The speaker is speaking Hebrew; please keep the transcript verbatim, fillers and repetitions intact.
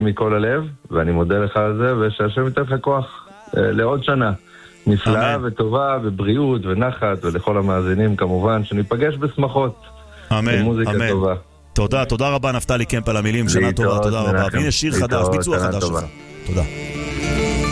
מכל הלב, ואני מודה לך על זה, ושהשם ייתן לך כוח לעוד שנה נפלאה אמן. וטובה, ובריאות ונחת, ולכל המאזינים כמובן, שניפגש בשמחות. אמן, במוזיקה אמן. טובה. תודה, תודה רבה נפתלי קמפ על המילים, שנה טובה, תודה רבה. והנה שיר חדש, ביצוע חדש שלך. תודה.